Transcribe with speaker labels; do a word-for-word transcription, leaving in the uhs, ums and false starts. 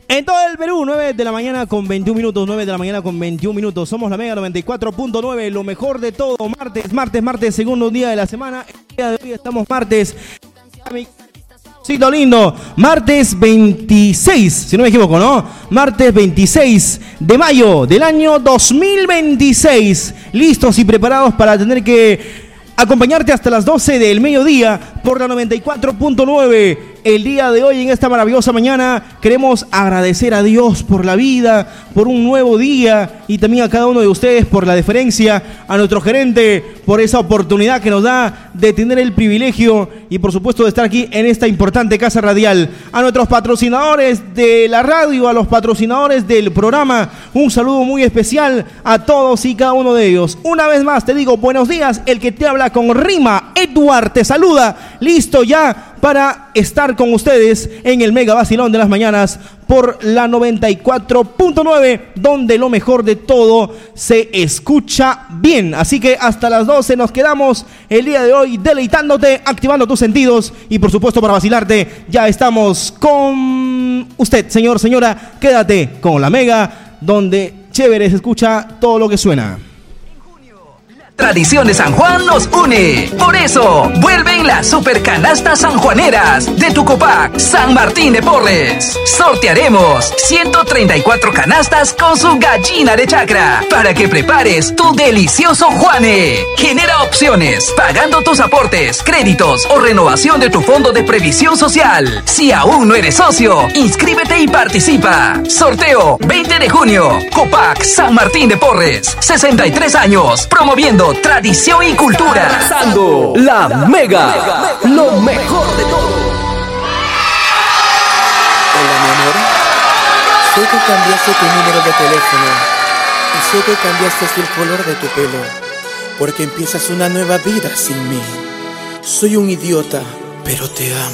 Speaker 1: En todo el Perú, nueve de la mañana con veintiún minutos, nueve de la mañana con veintiún minutos. Somos la Mega noventa y cuatro punto nueve, lo mejor de todo. Martes, martes, martes, segundo día de la semana. El día de hoy estamos martes. Cito lindo, martes veintiséis, si no me equivoco, ¿no? Martes veintiséis de mayo del año dos mil veintiséis. Listos y preparados para tener que acompañarte hasta las doce del mediodía por la noventa y cuatro punto nueve. El día de hoy, en esta maravillosa mañana, queremos agradecer a Dios por la vida, por un nuevo día, y también a cada uno de ustedes por la deferencia, a nuestro gerente por esa oportunidad que nos da de tener el privilegio y por supuesto de estar aquí en esta importante casa radial. A nuestros patrocinadores de la radio, a los patrocinadores del programa, un saludo muy especial a todos y cada uno de ellos. Una vez más te digo buenos días, el que te habla con rima, Edward, te saluda, listo ya para estar con ustedes en el Mega Vacilón de las mañanas por la noventa y cuatro punto nueve, donde lo mejor de todo se escucha bien. Así que hasta las doce nos quedamos el día de hoy deleitándote, activando tus sentidos y por supuesto para vacilarte ya estamos con usted, señor, señora. Quédate con la Mega, donde chévere se escucha todo lo que suena.
Speaker 2: Tradición de San Juan nos une. Por eso, vuelven las super canastas sanjuaneras de tu Copac San Martín de Porres. Sortearemos ciento treinta y cuatro canastas con su gallina de chacra para que prepares tu delicioso Juane. Genera opciones pagando tus aportes, créditos o renovación de tu fondo de previsión social. Si aún no eres socio, inscríbete y participa. Sorteo veinte de junio. Copac San Martín de Porres. sesenta y tres años. Promoviendo tradición y cultura.
Speaker 3: Pasando la Mega, lo mejor de todo.
Speaker 4: Hola, mi amor. Sé que cambiaste tu número de teléfono y sé que cambiaste el color de tu pelo, porque empiezas una nueva vida sin mí. Soy un idiota, pero te amo.